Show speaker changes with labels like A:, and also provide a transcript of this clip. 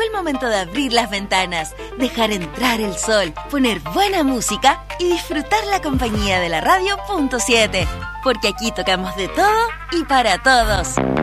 A: Llegó el momento de abrir las ventanas, dejar entrar el sol, poner buena música y disfrutar la compañía de la radio .7. Porque aquí tocamos de todo y para todos.